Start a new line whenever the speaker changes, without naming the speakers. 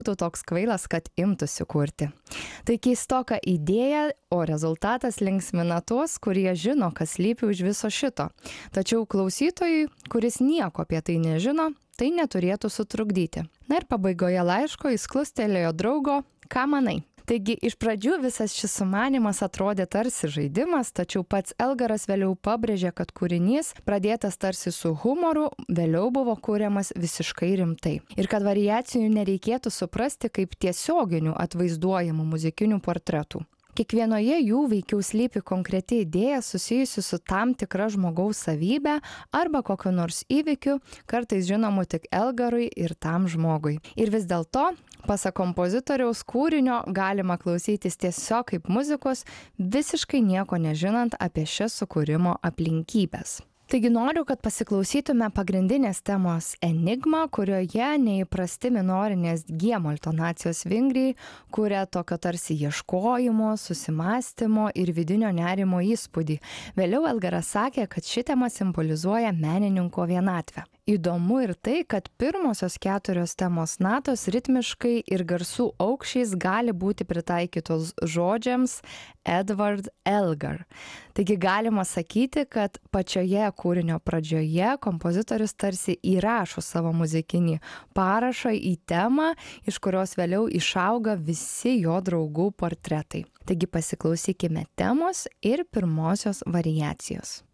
būtų toks kvailas, kad imtųsi kurti. Tai keistoka idėja, o rezultatas linksmina tuos, kurie žino, kas slypi už viso šito. Tačiau klausytojui, kuris nieko apie tai nežino, tai neturėtų sutrukdyti. Na ir pabaigoje laiško jis klustelėjo draugo, ką manai? Taigi iš pradžių visas šis sumanymas atrodė tarsi žaidimas, tačiau pats Elgaras vėliau pabrėžė, kad kūrinys pradėtas tarsi su humoru, vėliau buvo kuriamas visiškai rimtai. Ir kad variacijų nereikėtų suprasti kaip tiesioginių atvaizduojamų muzikinių portretų. Kiekvienoje jų veikiau slypi konkreti idėja susijusi su tam tikra žmogaus savybė arba kokiu nors įvykiu, kartais žinomu tik Elgarui ir tam žmogui. Ir vis dėlto, pasak kompozitoriaus, kūrinio galima klausytis tiesiog kaip muzikos, visiškai nieko nežinant apie šias sukūrimo aplinkybės. Taigi noriu, kad pasiklausytume pagrindinės temos Enigma, kurioje neįprasti minorinės G-mol tonacijos vingriai kuria tokio tarsi ieškojimo, susimąstymo ir vidinio nerimo įspūdį. Vėliau Elgaras sakė, kad ši tema simbolizuoja menininko vienatvę. Įdomu ir tai, kad pirmosios 4 temos natos ritmiškai ir garsų aukščiais gali būti pritaikytos žodžiams Edward Elgar. Taigi galima sakyti, kad pačioje kūrinio pradžioje kompozitorius tarsi įrašo savo muzikinį parašą į temą, iš kurios vėliau išauga visi jo draugų portretai. Taigi pasiklausykime temos ir pirmosios variacijos.